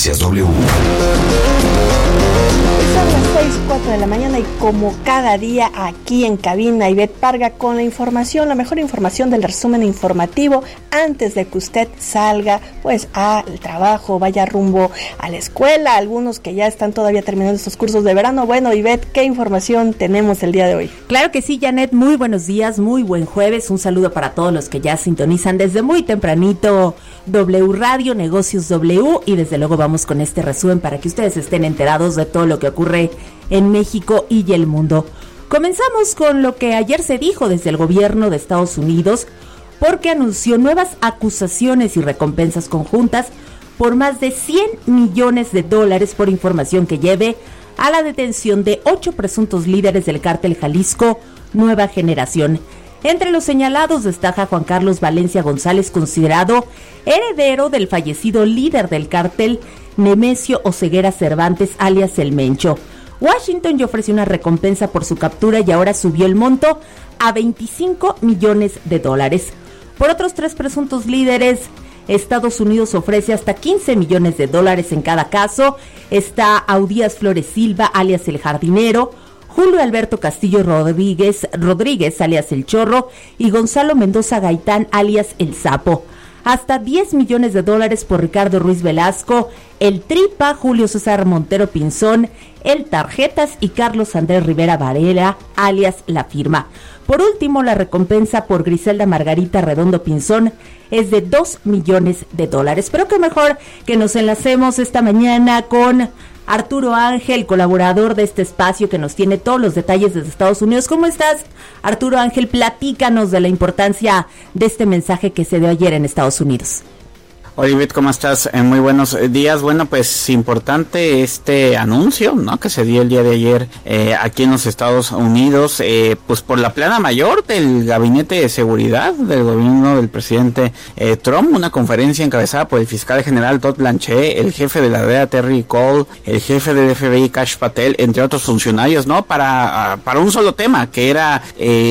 Noticias W. Son las 6:04 de la mañana y como cada día aquí en cabina, Ivette Parga con la información, la mejor información del resumen informativo antes de que usted salga pues al trabajo, vaya rumbo a la escuela, algunos que ya están todavía terminando estos cursos de verano. Bueno, Ivette, ¿qué información tenemos el día de hoy? Claro que sí, Janet, muy buenos días, muy buen jueves, un saludo para todos los que ya sintonizan desde muy tempranito W Radio, Negocios W, y desde luego vamos con este resumen para que ustedes estén enterados de todo lo que ocurre en México y el mundo. Comenzamos con lo que ayer se dijo desde el gobierno de Estados Unidos, porque anunció nuevas acusaciones y recompensas conjuntas por más de $100 millones por información que lleve a la detención de 8 presuntos líderes del cártel Jalisco Nueva Generación. Entre los señalados destaca Juan Carlos Valencia González, considerado heredero del fallecido líder del cártel Nemesio Oseguera Cervantes, alias El Mencho. Washington ya ofreció una recompensa por su captura y ahora subió el monto a $25 millones. Por otros 3 presuntos líderes, Estados Unidos ofrece hasta $15 millones en cada caso. Está Audías Flores Silva, alias El Jardinero, Julio Alberto Castillo Rodríguez, alias El Chorro, y Gonzalo Mendoza Gaitán, alias El Sapo. Hasta $10 millones por Ricardo Ruiz Velasco, El Tripa, Julio César Montero Pinzón, El Tarjetas y Carlos Andrés Rivera Varela, alias La Firma. Por último, la recompensa por Griselda Margarita Redondo Pinzón es de $2 millones. Pero qué mejor que nos enlacemos esta mañana con Arturo Ángel, colaborador de este espacio, que nos tiene todos los detalles desde Estados Unidos. ¿Cómo estás, Arturo Ángel? Platícanos de la importancia de este mensaje que se dio ayer en Estados Unidos. Hola, Ivette, ¿cómo estás? Muy buenos días. Bueno, pues importante este anuncio, ¿no?, que se dio el día de ayer aquí en los Estados Unidos, pues por la plana mayor del Gabinete de Seguridad del gobierno del presidente Trump, una conferencia encabezada por el fiscal general Todd Blanche, el jefe de la DEA Terry Cole, el jefe del FBI Kash Patel, entre otros funcionarios, ¿no?, para un solo tema, que era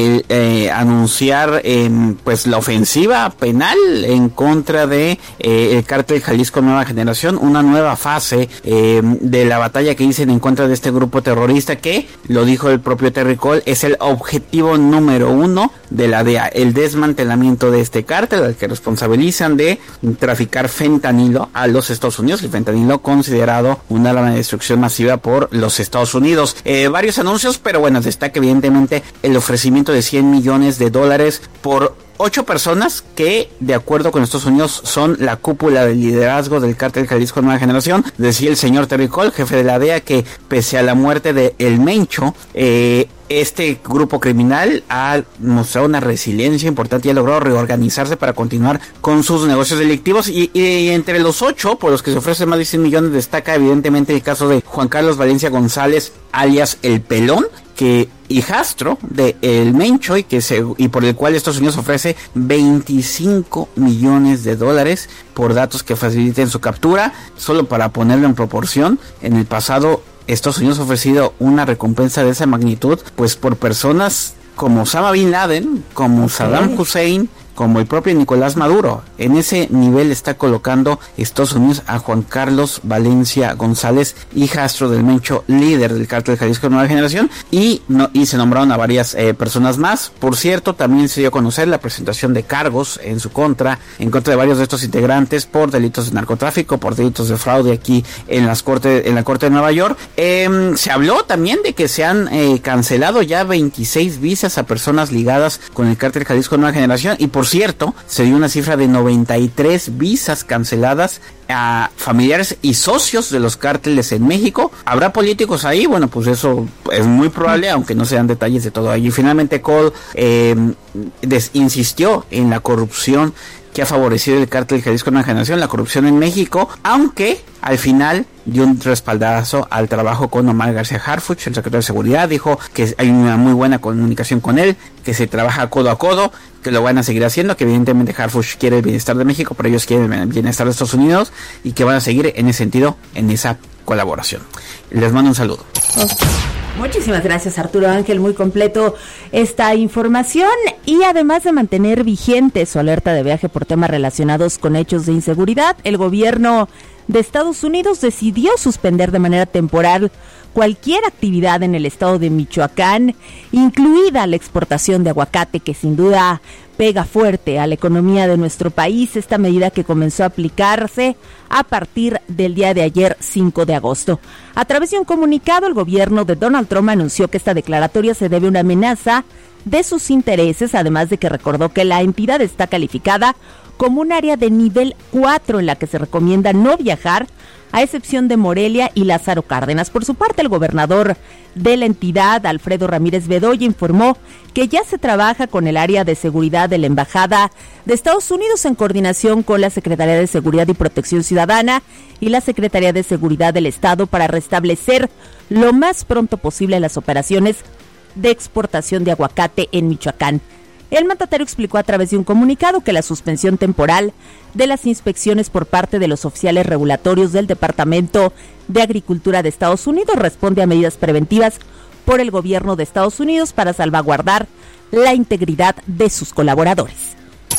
anunciar pues la ofensiva penal en contra de el cártel Jalisco Nueva Generación, una nueva fase de la batalla que dicen en contra de este grupo terrorista, que, lo dijo el propio Terry Cole, es el objetivo número 1 de la DEA, el desmantelamiento de este cártel, al que responsabilizan de traficar fentanilo a los Estados Unidos, el fentanilo considerado un arma de destrucción masiva por los Estados Unidos. Varios anuncios, pero bueno, destaca evidentemente el ofrecimiento de $100 millones por 8 personas que, de acuerdo con Estados Unidos, son la cúpula del liderazgo del cártel Jalisco Nueva Generación. Decía el señor Terry Cole, jefe de la DEA, que pese a la muerte de El Mencho, este grupo criminal ha mostrado una resiliencia importante y ha logrado reorganizarse para continuar con sus negocios delictivos. Y entre los 8 por los que se ofrece más de 100 millones destaca evidentemente el caso de Juan Carlos Valencia González, alias El Pelón, que hijastro de El Mencho, y por el cual Estados Unidos ofrece $25 millones por datos que faciliten su captura. Solo para ponerlo en proporción, en el pasado Estados Unidos ha ofrecido una recompensa de esa magnitud pues por personas como Osama Bin Laden, como Saddam Hussein, como el propio Nicolás Maduro. En ese nivel está colocando Estados Unidos a Juan Carlos Valencia González, hijastro del Mencho, líder del cártel Jalisco Nueva Generación, y se nombraron a varias personas más. Por cierto, también se dio a conocer la presentación de cargos en contra de varios de estos integrantes por delitos de narcotráfico, por delitos de fraude aquí en la Corte de Nueva York. Se habló también de que se han cancelado ya 26 visas a personas ligadas con el cártel Jalisco Nueva Generación, y por cierto, se dio una cifra de 93 visas canceladas a familiares y socios de los cárteles en México. ¿Habrá políticos ahí? Bueno, pues eso es muy probable, aunque no se dan detalles de todo ello. Y finalmente Cole insistió en la corrupción que ha favorecido el cártel Jalisco Nueva Generación, la corrupción en México, aunque al final dio un respaldazo al trabajo con Omar García Harfuch, el secretario de Seguridad. Dijo que hay una muy buena comunicación con él, que se trabaja codo a codo, que lo van a seguir haciendo, que evidentemente Harfuch quiere el bienestar de México, pero ellos quieren el bienestar de Estados Unidos, y que van a seguir en ese sentido, en esa colaboración. Les mando un saludo. Muchísimas gracias, Arturo Ángel, muy completo esta información. Y además de mantener vigente su alerta de viaje por temas relacionados con hechos de inseguridad, el gobierno de Estados Unidos decidió suspender de manera temporal cualquier actividad en el estado de Michoacán, incluida la exportación de aguacate, que sin duda pega fuerte a la economía de nuestro país. Esta medida que comenzó a aplicarse a partir del día de ayer, 5 de agosto. A través de un comunicado, el gobierno de Donald Trump anunció que esta declaratoria se debe a una amenaza de sus intereses, además de que recordó que la entidad está calificada como un área de nivel 4 en la que se recomienda no viajar, a excepción de Morelia y Lázaro Cárdenas. Por su parte, el gobernador de la entidad, Alfredo Ramírez Bedoya, informó que ya se trabaja con el área de seguridad de la Embajada de Estados Unidos en coordinación con la Secretaría de Seguridad y Protección Ciudadana y la Secretaría de Seguridad del Estado para restablecer lo más pronto posible las operaciones de exportación de aguacate en Michoacán. El mandatario explicó a través de un comunicado que la suspensión temporal de las inspecciones por parte de los oficiales regulatorios del Departamento de Agricultura de Estados Unidos responde a medidas preventivas por el gobierno de Estados Unidos para salvaguardar la integridad de sus colaboradores.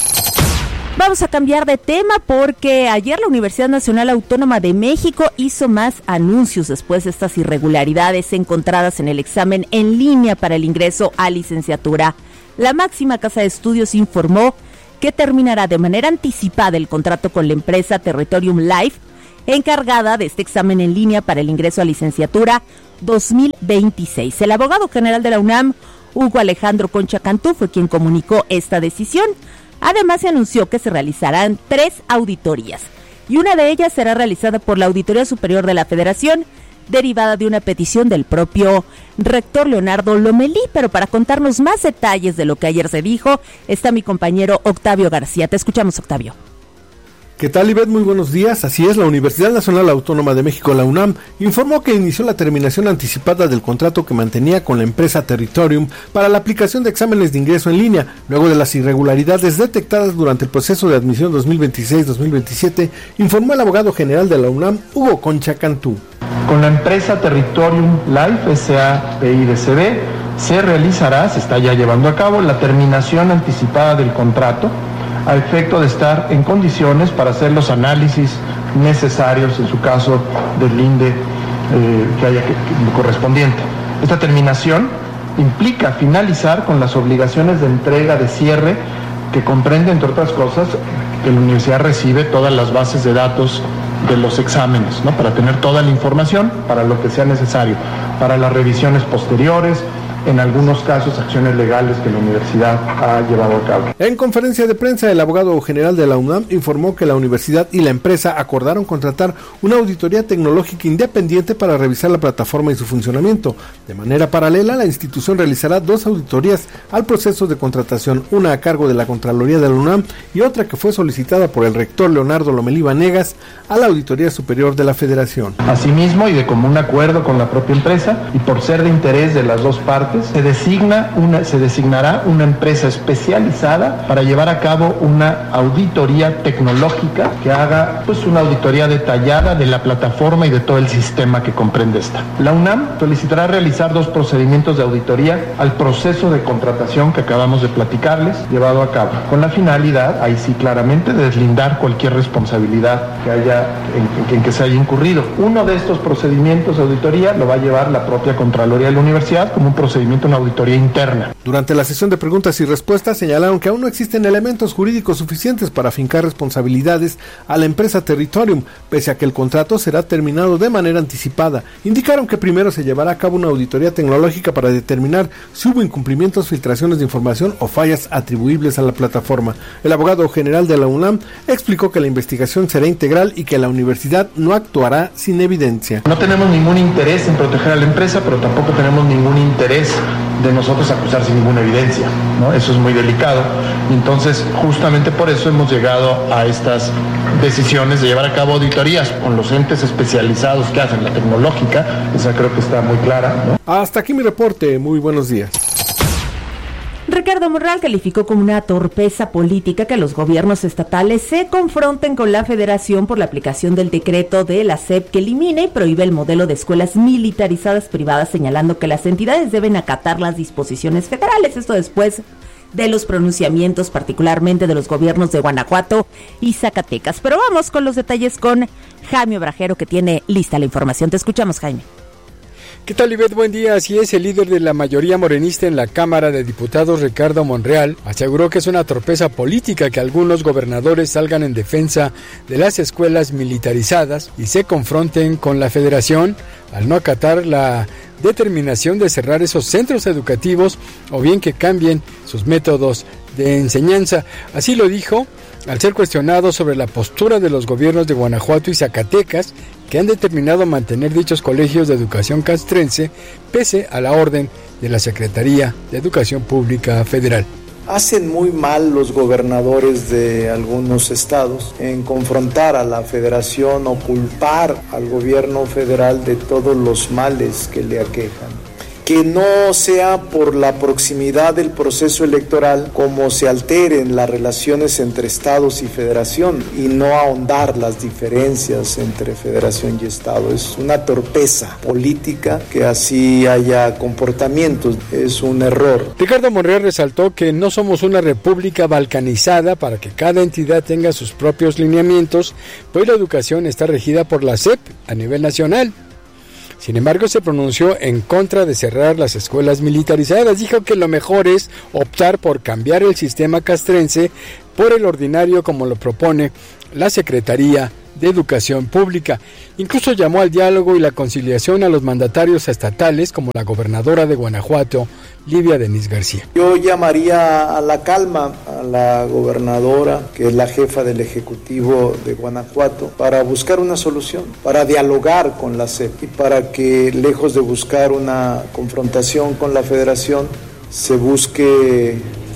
Vamos a cambiar de tema porque ayer la Universidad Nacional Autónoma de México hizo más anuncios después de estas irregularidades encontradas en el examen en línea para el ingreso a licenciatura. La máxima casa de estudios informó que terminará de manera anticipada el contrato con la empresa Territorium Life, encargada de este examen en línea para el ingreso a licenciatura 2026. El abogado general de la UNAM, Hugo Alejandro Concha Cantú, fue quien comunicó esta decisión. Además, se anunció que se realizarán 3 auditorías y una de ellas será realizada por la Auditoría Superior de la Federación, derivada de una petición del propio rector Leonardo Lomelí. Pero para contarnos más detalles de lo que ayer se dijo, está mi compañero Octavio García. Te escuchamos, Octavio. ¿Qué tal, Ivette? Muy buenos días. Así es, la Universidad Nacional Autónoma de México, la UNAM, informó que inició la terminación anticipada del contrato que mantenía con la empresa Territorium para la aplicación de exámenes de ingreso en línea, luego de las irregularidades detectadas durante el proceso de admisión 2026-2027, informó el abogado general de la UNAM, Hugo Concha Cantú. Con la empresa Territorium Life S.A.P.I.D.C.B. se está ya llevando a cabo la terminación anticipada del contrato a efecto de estar en condiciones para hacer los análisis necesarios en su caso del INDE que haya correspondiente. Esta terminación implica finalizar con las obligaciones de entrega de cierre que comprende, entre otras cosas, que la universidad recibe todas las bases de datos de los exámenes, ¿no? Para tener toda la información para lo que sea necesario, para las revisiones posteriores, en algunos casos acciones legales que la universidad ha llevado a cabo. En conferencia de prensa, el abogado general de la UNAM informó que la universidad y la empresa acordaron contratar una auditoría tecnológica independiente para revisar la plataforma y su funcionamiento. De manera paralela, la institución realizará 2 auditorías al proceso de contratación, una a cargo de la Contraloría de la UNAM y otra que fue solicitada por el rector Leonardo Lomelí Vanegas a la Auditoría Superior de la Federación. Asimismo, y de común acuerdo con la propia empresa, y por ser de interés de las dos partes, se designará una empresa especializada para llevar a cabo una auditoría tecnológica que haga una auditoría detallada de la plataforma y de todo el sistema que comprende esta. La UNAM solicitará realizar 2 procedimientos de auditoría al proceso de contratación que acabamos de platicarles, llevado a cabo, con la finalidad, ahí sí claramente, de deslindar cualquier responsabilidad que haya en que se haya incurrido. Uno de estos procedimientos de auditoría lo va a llevar la propia Contraloría de la Universidad como un procedimiento, una auditoría interna. Durante la sesión de preguntas y respuestas señalaron que aún no existen elementos jurídicos suficientes para fincar responsabilidades a la empresa Territorium, pese a que el contrato será terminado de manera anticipada. Indicaron que primero se llevará a cabo una auditoría tecnológica para determinar si hubo incumplimientos, filtraciones de información o fallas atribuibles a la plataforma. El abogado general de la UNAM explicó que la investigación será integral y que la universidad no actuará sin evidencia. No tenemos ningún interés en proteger a la empresa, pero tampoco tenemos ningún interés de nosotros acusar sin ninguna evidencia, ¿no? Eso es muy delicado. Entonces, justamente por eso hemos llegado a estas decisiones de llevar a cabo auditorías con los entes especializados que hacen la tecnológica. Esa creo que está muy clara, ¿no? Hasta aquí mi reporte. Muy buenos días. Ricardo Monreal calificó como una torpeza política que los gobiernos estatales se confronten con la Federación por la aplicación del decreto de la SEP que elimina y prohíbe el modelo de escuelas militarizadas privadas, señalando que las entidades deben acatar las disposiciones federales. Esto después de los pronunciamientos, particularmente de los gobiernos de Guanajuato y Zacatecas. Pero vamos con los detalles con Jaime Obrajero, que tiene lista la información. Te escuchamos, Jaime. ¿Qué tal, Ivette? Buen día. Así es, el líder de la mayoría morenista en la Cámara de Diputados, Ricardo Monreal, aseguró que es una torpeza política que algunos gobernadores salgan en defensa de las escuelas militarizadas y se confronten con la Federación al no acatar la determinación de cerrar esos centros educativos o bien que cambien sus métodos de enseñanza. Así lo dijo al ser cuestionado sobre la postura de los gobiernos de Guanajuato y Zacatecas, que han determinado mantener dichos colegios de educación castrense pese a la orden de la Secretaría de Educación Pública Federal. Hacen muy mal los gobernadores de algunos estados en confrontar a la federación o culpar al gobierno federal de todos los males que le aquejan. Que no sea por la proximidad del proceso electoral como se alteren las relaciones entre estados y federación y no ahondar las diferencias entre federación y estado. Es una torpeza política que así haya comportamientos, es un error. Ricardo Monreal resaltó que no somos una república balcanizada para que cada entidad tenga sus propios lineamientos, pues la educación está regida por la SEP a nivel nacional. Sin embargo, se pronunció en contra de cerrar las escuelas militarizadas. Dijo que lo mejor es optar por cambiar el sistema castrense por el ordinario como lo propone la Secretaría de Educación Pública. Incluso llamó al diálogo y la conciliación a los mandatarios estatales como la gobernadora de Guanajuato, Livia Denis García. Yo llamaría a la calma a la gobernadora, que es la jefa del Ejecutivo de Guanajuato, para buscar una solución, para dialogar con la SEP y para que, lejos de buscar una confrontación con la Federación, se busque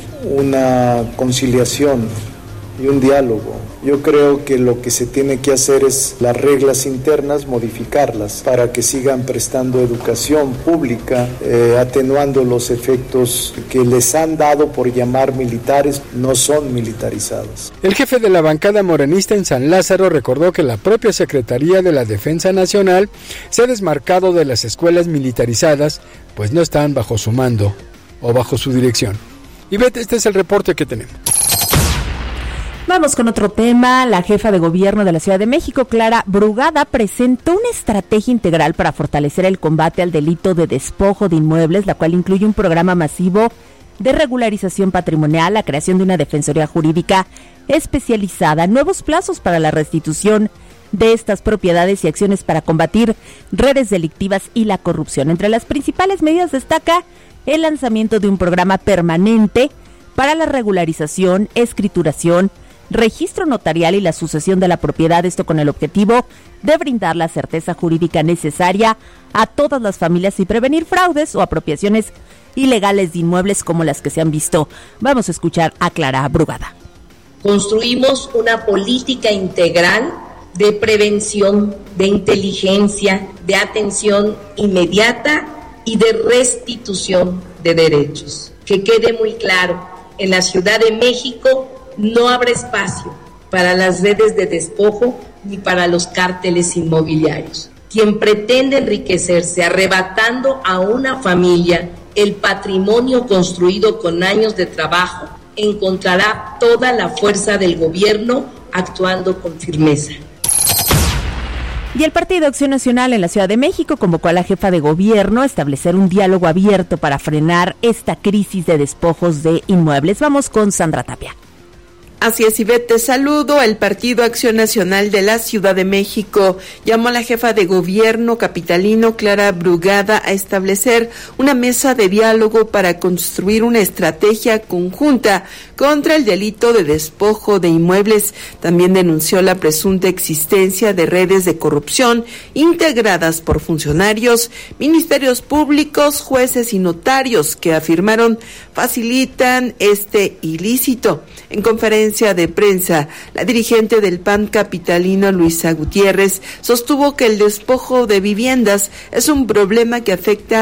una conciliación y un diálogo. Yo creo que lo que se tiene que hacer es las reglas internas, modificarlas para que sigan prestando educación pública, atenuando los efectos que les han dado por llamar militares, no son militarizadas. El jefe de la bancada morenista en San Lázaro recordó que la propia Secretaría de la Defensa Nacional se ha desmarcado de las escuelas militarizadas, pues no están bajo su mando o bajo su dirección. Y Ivette, este es el reporte que tenemos. Vamos con otro tema. La jefa de gobierno de la Ciudad de México, Clara Brugada, presentó una estrategia integral para fortalecer el combate al delito de despojo de inmuebles, la cual incluye un programa masivo de regularización patrimonial, la creación de una defensoría jurídica especializada, nuevos plazos para la restitución de estas propiedades y acciones para combatir redes delictivas y la corrupción. Entre las principales medidas destaca el lanzamiento de un programa permanente para la regularización, escrituración, registro notarial y la sucesión de la propiedad, esto con el objetivo de brindar la certeza jurídica necesaria a todas las familias y prevenir fraudes o apropiaciones ilegales de inmuebles como las que se han visto. Vamos a escuchar a Clara Brugada. Construimos una política integral de prevención, de inteligencia, de atención inmediata y de restitución de derechos. Que quede muy claro, en la Ciudad de México no habrá espacio para las redes de despojo ni para los cárteles inmobiliarios. Quien pretende enriquecerse arrebatando a una familia el patrimonio construido con años de trabajo encontrará toda la fuerza del gobierno actuando con firmeza. Y el Partido Acción Nacional en la Ciudad de México convocó a la jefa de gobierno a establecer un diálogo abierto para frenar esta crisis de despojos de inmuebles. Vamos con Sandra Tapia. Así es, Ivette, te saludo. El Partido Acción Nacional de la Ciudad de México llamó a la jefa de gobierno capitalino, Clara Brugada, a establecer una mesa de diálogo para construir una estrategia conjunta contra el delito de despojo de inmuebles. También denunció la presunta existencia de redes de corrupción integradas por funcionarios, ministerios públicos, jueces y notarios que afirmaron facilitan este ilícito. En conferencia de prensa, la dirigente del PAN capitalino, Luisa Gutiérrez, sostuvo que el despojo de viviendas es un problema que afecta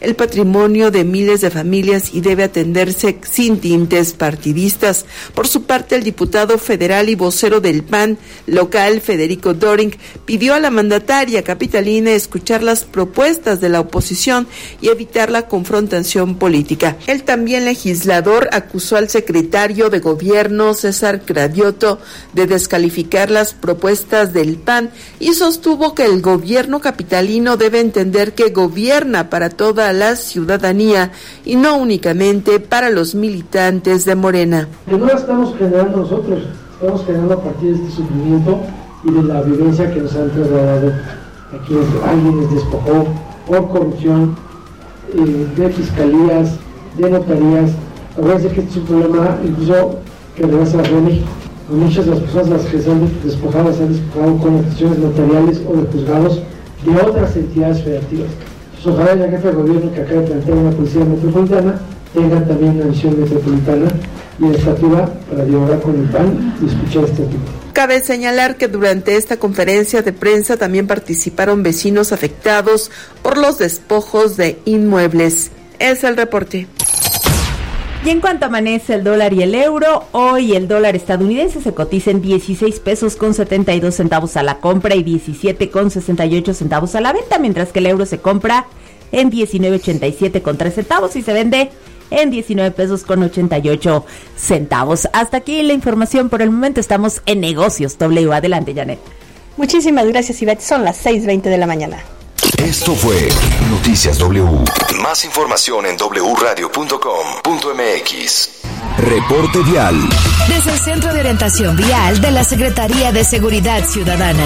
el patrimonio de miles de familias y debe atenderse sin tintes partidistas. Por su parte, el diputado federal y vocero del PAN local, Federico Doring, pidió a la mandataria capitalina escuchar las propuestas de la oposición y evitar la confrontación política. El también legislador acusó al secretario de Gobierno, César Cravioto, de descalificar las propuestas del PAN y sostuvo que el gobierno capitalino debe entender que gobierna para toda la ciudadanía y no únicamente para los militantes de Morena. Que no la estamos generando nosotros, estamos generando a partir de este sufrimiento y de la violencia que nos han trasladado a quienes alguien les despojó por corrupción de fiscalías, de notarías. Acuérdense que este es un problema incluso que rebasa la Ciudad de México. Muchas de las personas las que se han despojado con actuaciones notariales o de juzgados de otras entidades federativas. Entonces, ojalá la jefa de gobierno que acaba de plantear una policía metropolitana tenga también una visión metropolitana y estativa para dialogar con el PAN y escuchar este tipo. Cabe señalar que durante esta conferencia de prensa también participaron vecinos afectados por los despojos de inmuebles. Es el reporte. Y en cuanto amanece el dólar y el euro, hoy el dólar estadounidense se cotiza en 16 pesos con 72 centavos a la compra y 17 con 68 centavos a la venta, mientras que el euro se compra en 19.87 con 3 centavos y se vende en 19 pesos con 88 centavos. Hasta aquí la información por el momento. Estamos en Negocios W. Adelante, Janet. Muchísimas gracias, Ivette. Son las 6:20 de la mañana. Esto fue Noticias W. Más información en wradio.com.mx. Reporte vial. Desde el Centro de Orientación Vial de la Secretaría de Seguridad Ciudadana.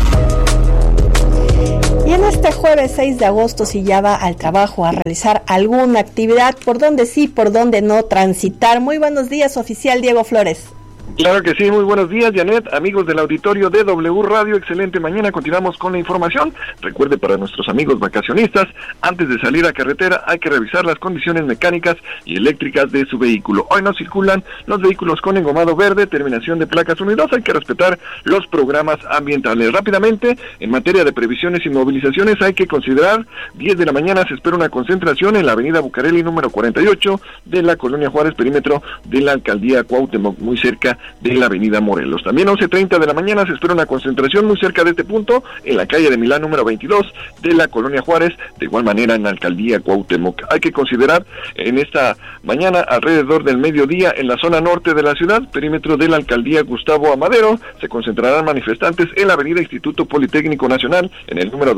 Y en este jueves 6 de agosto, si ya va al trabajo a realizar alguna actividad, por donde sí, por donde no transitar. Muy buenos días, oficial Diego Flores. Claro que sí, muy buenos días, Janet, amigos del auditorio de W Radio, excelente mañana, continuamos con la información. Recuerde, para nuestros amigos vacacionistas, antes de salir a carretera hay que revisar las condiciones mecánicas y eléctricas de su vehículo. Hoy no circulan los vehículos con engomado verde, terminación de placas 1 y 2, hay que respetar los programas ambientales. Rápidamente, en materia de previsiones y movilizaciones, hay que considerar, 10 de la mañana se espera una concentración en la avenida Bucareli número 48 de la Colonia Juárez, perímetro de la Alcaldía Cuauhtémoc, muy cerca de la avenida Morelos. También 11:30 de la mañana se espera una concentración muy cerca de este punto, en la calle de Milán número 22 de la Colonia Juárez, de igual manera en la Alcaldía Cuauhtémoc. Hay que considerar en esta mañana, alrededor del mediodía, en la zona norte de la ciudad, perímetro de la Alcaldía Gustavo Amadero, se concentrarán manifestantes en la avenida Instituto Politécnico Nacional, en el número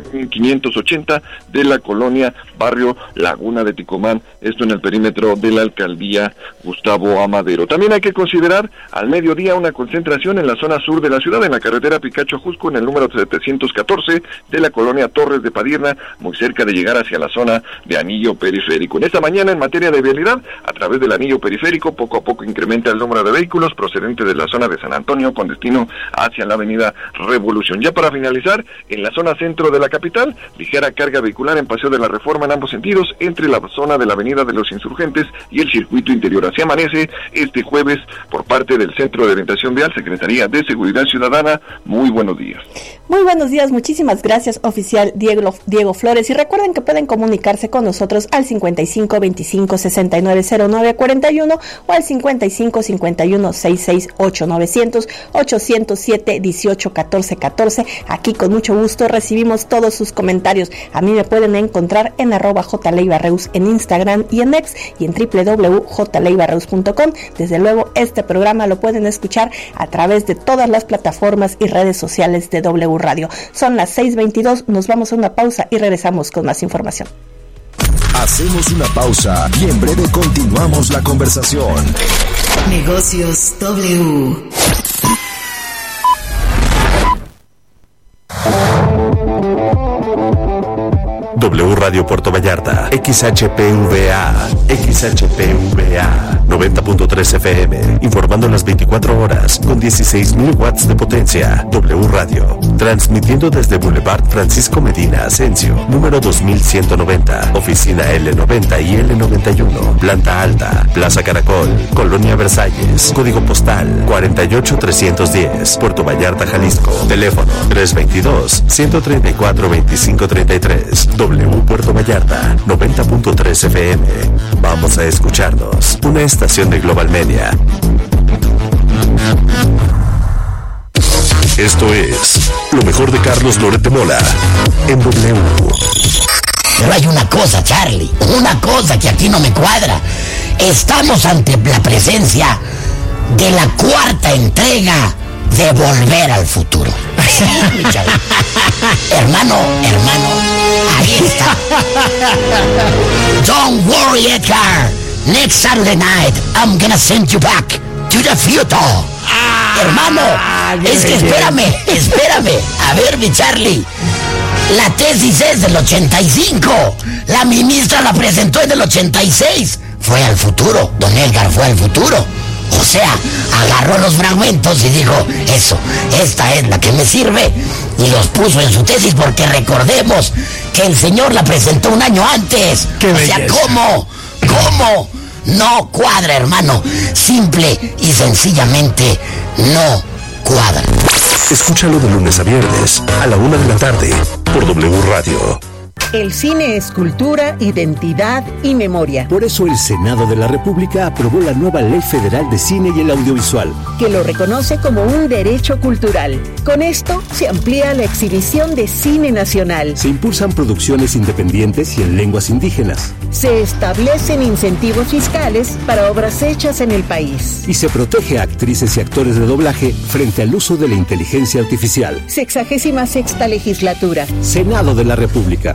2580 de la Colonia Barrio Laguna de Ticomán, esto en el perímetro de la Alcaldía Gustavo Amadero. También hay que considerar al mediodía una concentración en la zona sur de la ciudad, en la carretera Picacho-Jusco, en el número 714 de la Colonia Torres de Padierna, muy cerca de llegar hacia la zona de Anillo Periférico. En esta mañana, en materia de vialidad, a través del Anillo Periférico, poco a poco incrementa el número de vehículos procedentes de la zona de San Antonio con destino hacia la avenida Revolución. Ya para finalizar, en la zona centro de la capital, ligera carga vehicular en Paseo de la Reforma en ambos sentidos, entre la zona de la avenida de los Insurgentes y el circuito interior. Así amanece este jueves por parte del Centro de Orientación Vial, Secretaría de Seguridad Ciudadana. Muy buenos días. Muy buenos días, muchísimas gracias, oficial Diego Flores. Y recuerden que pueden comunicarse con nosotros al 55 25 69 09 41 o al 55 51 66 8900 807 18 14 14. Aquí con mucho gusto recibimos todos sus comentarios. A mí me pueden encontrar en @jleibarreus en Instagram y en X y en www.jleibarreus.com. Desde luego, este programa lo pueden escuchar a través de todas las plataformas y redes sociales de W Radio. Son las 6:22, nos vamos a una pausa y regresamos con más información. Hacemos una pausa y en breve continuamos la conversación. Negocios W. W Radio Puerto Vallarta, XHPVA 96.9. 90.3 FM, informando las 24 horas con 16.000 watts de potencia. W Radio, transmitiendo desde Boulevard Francisco Medina Asensio, número 2190, oficina L90 y L91, planta alta, Plaza Caracol, Colonia Versalles, código postal 48310, Puerto Vallarta, Jalisco, teléfono 322-134-2533, W Puerto Vallarta, 90.3 FM. Vamos a escucharnos. Una estación de Global Media. Esto es lo mejor de Carlos Loret de Mola en W. Pero hay una cosa, Charlie, una cosa que aquí no me cuadra. Estamos ante la presencia de la cuarta entrega de Volver al Futuro. Sí, hermano, ahí está. Don't worry, Edgar. Next Saturday night, I'm gonna send you back to the future. Hermano, es que espérame. A ver, mi Charlie. La tesis es del 85. La ministra la presentó en el 86. Fue al futuro. Don Edgar fue al futuro. O sea, agarró los fragmentos y dijo, eso, esta es la que me sirve. Y los puso en su tesis porque recordemos que el señor la presentó un año antes. O sea, ¿cómo? No cuadra, hermano. Simple y sencillamente no cuadra. Escúchalo de lunes a viernes a la 1 de la tarde por W Radio. El cine es cultura, identidad y memoria. Por eso el Senado de la República aprobó la nueva Ley Federal de Cine y el Audiovisual, que lo reconoce como un derecho cultural. Con esto se amplía la exhibición de cine nacional. Se impulsan producciones independientes y en lenguas indígenas. Se establecen incentivos fiscales para obras hechas en el país. Y se protege a actrices y actores de doblaje frente al uso de la inteligencia artificial. 66ª legislatura. Senado de la República.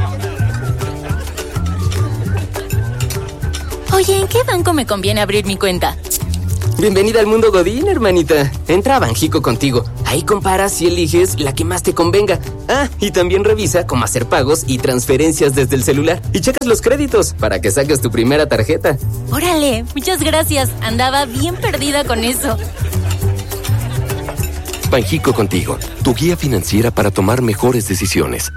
Oye, ¿en qué banco me conviene abrir mi cuenta? Bienvenida al mundo Godín, hermanita. Entra a Banjico Contigo. Ahí comparas y eliges la que más te convenga. Ah, y también revisa cómo hacer pagos y transferencias desde el celular. Y checas los créditos para que saques tu primera tarjeta. Órale, muchas gracias. Andaba bien perdida con eso. Banjico Contigo, tu guía financiera para tomar mejores decisiones.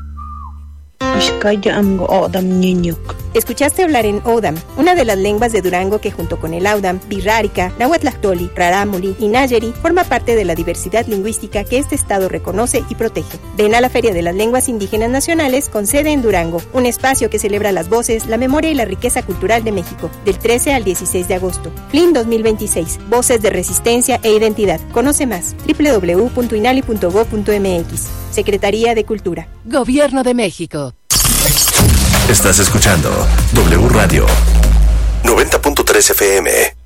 Escuchaste hablar en Odam, una de las lenguas de Durango que junto con el Audam, Birrárica, Nahuatlactoli, Rarámuri y Nayeri forma parte de la diversidad lingüística que este estado reconoce y protege. Ven a la Feria de las Lenguas Indígenas Nacionales con sede en Durango, un espacio que celebra las voces, la memoria y la riqueza cultural de México, del 13 al 16 de agosto. FLIN 2026, Voces de Resistencia e Identidad. Conoce más, www.inali.go.mx. Secretaría de Cultura. Gobierno de México. Estás escuchando W Radio 90.3 FM.